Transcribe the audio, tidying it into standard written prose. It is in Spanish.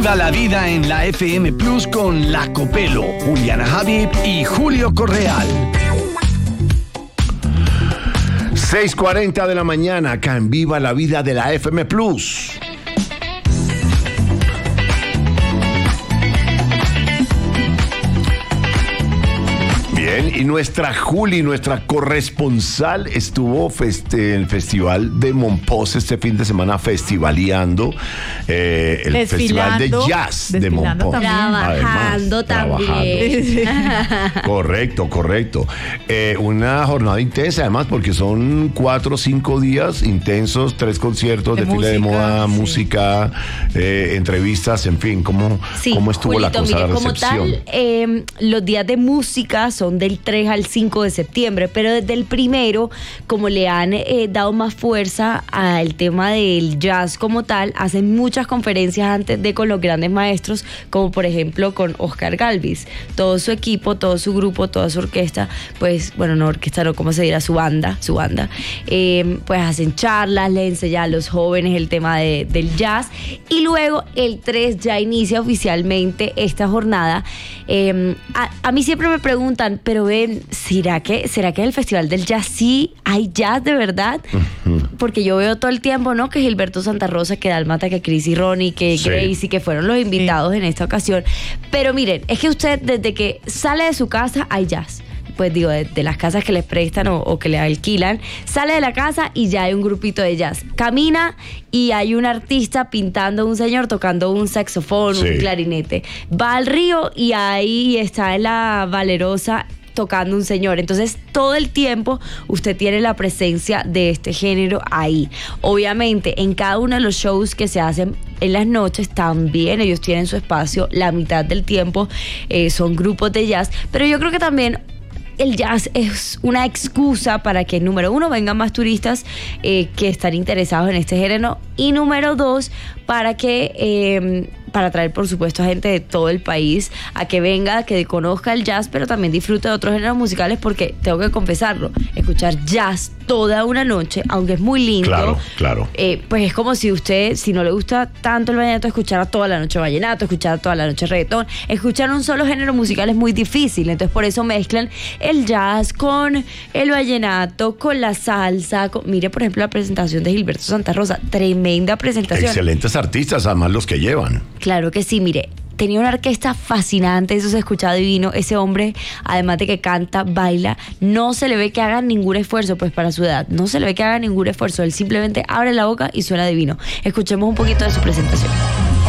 Viva la vida en la FM Plus con La Copelo, Juliana Habib y Julio Correal. 6:40 de la mañana, acá en Viva la Vida de la FM Plus. Bien, y nuestra Juli, nuestra corresponsal, estuvo en el Festival de Monpós este fin de semana festivaleando, el Festival de Jazz de Monpós. Trabajando también. Correcto. Una jornada intensa, además, porque son 4 o 5 días intensos, 3 conciertos, desfile de moda, sí. Música, entrevistas, en fin, ¿cómo estuvo Julito, la cosa, mire, la recepción? Como tal, los días de música son del 3 al 5 de septiembre, pero desde el primero, como le han dado más fuerza al tema del jazz como tal, hacen muchas conferencias antes con los grandes maestros, como por ejemplo con Oscar Galvis. Todo su equipo, todo su grupo, toda su orquesta, pues, bueno, no orquesta, no, ¿cómo se dirá? Su banda, pues hacen charlas, le enseñan a los jóvenes el tema del jazz, y luego el 3 ya inicia oficialmente esta jornada. A mí siempre me preguntan, pero ven, ¿será que en el Festival del Jazz sí hay jazz de verdad? Porque yo veo todo el tiempo, ¿no? Que Gilberto Santa Rosa, que Dálmata, que Chris y Ronnie, que sí. Gracie, que fueron los invitados en esta ocasión. Pero miren, es que usted desde que sale de su casa hay jazz. Pues digo, de las casas que les prestan o que le alquilan, sale de la casa y ya hay un grupito de jazz. Camina y hay un artista pintando, un señor tocando un saxofón, sí. Un clarinete. Va al río y ahí está en la Valerosa tocando un señor. Entonces, todo el tiempo usted tiene la presencia de este género ahí. Obviamente, en cada uno de los shows que se hacen en las noches, también ellos tienen su espacio. La mitad del tiempo son grupos de jazz. Pero yo creo que también el jazz es una excusa para que, número 1, vengan más turistas que están interesados en este género, y número 2, para traer, por supuesto, a gente de todo el país a que venga, que conozca el jazz, pero también disfrute de otros géneros musicales, porque tengo que confesarlo, escuchar jazz toda una noche, aunque es muy lindo, claro. Pues es como si usted, si no le gusta tanto el vallenato, escuchara toda la noche vallenato, escuchara toda la noche reggaetón. Escuchar un solo género musical es muy difícil, entonces por eso mezclan el jazz con el vallenato, con la salsa. Mire, por ejemplo, la presentación de Gilberto Santa Rosa, tremenda presentación. Excelentes artistas, además, los que llevan. Claro que sí, mire, tenía una orquesta fascinante, eso se escuchaba divino. Ese hombre, además de que canta, baila, no se le ve que haga ningún esfuerzo, pues para su edad, no se le ve que haga ningún esfuerzo, él simplemente abre la boca y suena divino. Escuchemos un poquito de su presentación.